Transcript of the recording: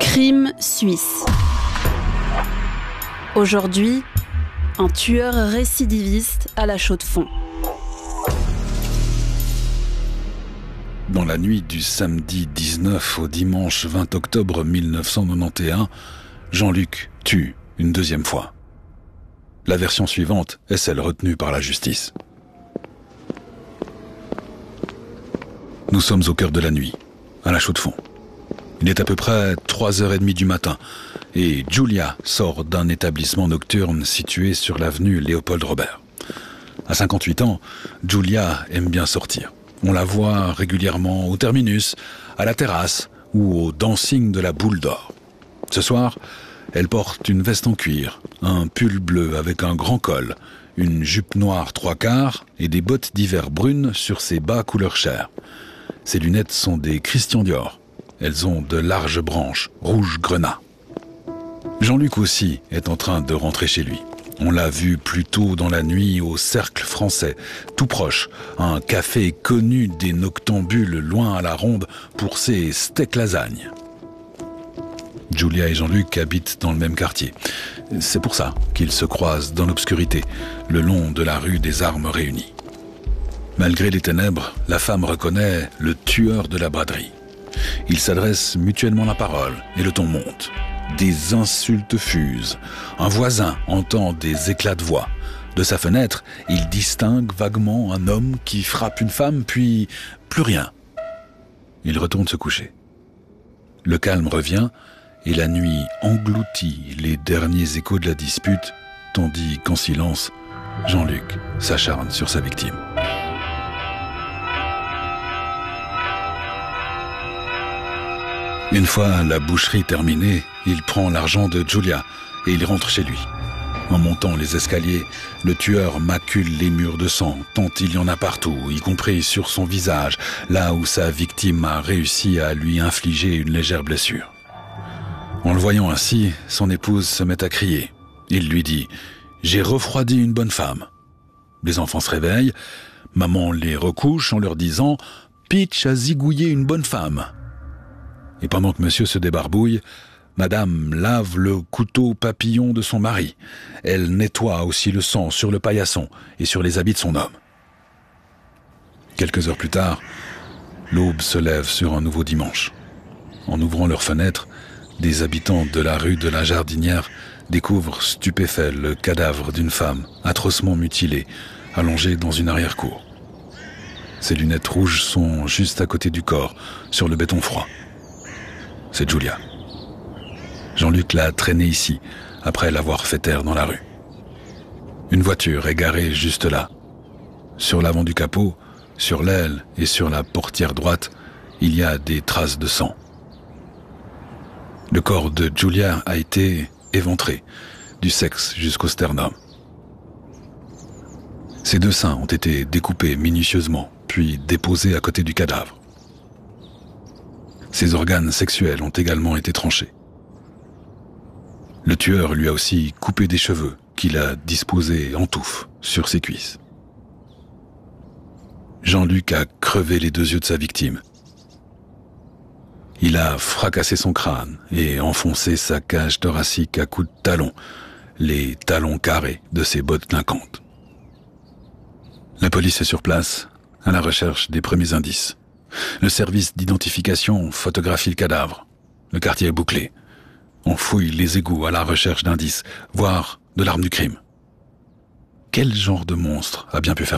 Crime suisse. Aujourd'hui, un tueur récidiviste à la chaux-de-fonds. Dans la nuit du samedi 19 au dimanche 20 octobre 1991, Jean-Luc tue une deuxième fois. La version suivante est celle retenue par la justice. Nous sommes au cœur de la nuit, à la chaux-de-fonds. Il est à peu près 3h30 du matin et Julia sort d'un établissement nocturne situé sur l'avenue Léopold Robert. À 58 ans, Julia aime bien sortir. On la voit régulièrement au terminus, à la terrasse ou au dancing de la Boule d'Or. Ce soir, elle porte une veste en cuir, un pull bleu avec un grand col, une jupe noire 3/4 et des bottes d'hiver brunes sur ses bas couleur chair. Ses lunettes sont des Christian Dior. Elles ont de larges branches, rouge grenat. Jean-Luc aussi est en train de rentrer chez lui. On l'a vu plus tôt dans la nuit au Cercle Français, tout proche, un café connu des noctambules loin à la ronde pour ses steaks lasagnes. Julia et Jean-Luc habitent dans le même quartier. C'est pour ça qu'ils se croisent dans l'obscurité, le long de la rue des Armes Réunies. Malgré les ténèbres, la femme reconnaît le tueur de la braderie. Ils s'adressent mutuellement la parole et le ton monte. Des insultes fusent. Un voisin entend des éclats de voix. De sa fenêtre, il distingue vaguement un homme qui frappe une femme, puis plus rien. Il retourne se coucher. Le calme revient et la nuit engloutit les derniers échos de la dispute, tandis qu'en silence, Jean-Luc s'acharne sur sa victime. Une fois la boucherie terminée, il prend l'argent de Julia et il rentre chez lui. En montant les escaliers, le tueur macule les murs de sang, tant il y en a partout, y compris sur son visage, là où sa victime a réussi à lui infliger une légère blessure. En le voyant ainsi, son épouse se met à crier. Il lui dit « J'ai refroidi une bonne femme ». Les enfants se réveillent, maman les recouche en leur disant « Pitch a zigouillé une bonne femme ». Et pendant que monsieur se débarbouille, madame lave le couteau papillon de son mari. Elle nettoie aussi le sang sur le paillasson et sur les habits de son homme. Quelques heures plus tard, l'aube se lève sur un nouveau dimanche. En ouvrant leurs fenêtres, des habitants de la rue de la Jardinière découvrent stupéfaits le cadavre d'une femme atrocement mutilée, allongée dans une arrière-cour. Ses lunettes rouges sont juste à côté du corps, sur le béton froid. C'est Julia. Jean-Luc l'a traînée ici, après l'avoir fait taire dans la rue. Une voiture est garée juste là. Sur l'avant du capot, sur l'aile et sur la portière droite, il y a des traces de sang. Le corps de Julia a été éventré, du sexe jusqu'au sternum. Ses deux seins ont été découpés minutieusement, puis déposés à côté du cadavre. Ses organes sexuels ont également été tranchés. Le tueur lui a aussi coupé des cheveux qu'il a disposés en touffe sur ses cuisses. Jean-Luc a crevé les deux yeux de sa victime. Il a fracassé son crâne et enfoncé sa cage thoracique à coups de talons, les talons carrés de ses bottes clinquantes. La police est sur place, à la recherche des premiers indices. Le service d'identification photographie le cadavre. Le quartier est bouclé. On fouille les égouts à la recherche d'indices, voire de l'arme du crime. Quel genre de monstre a bien pu faire ça ?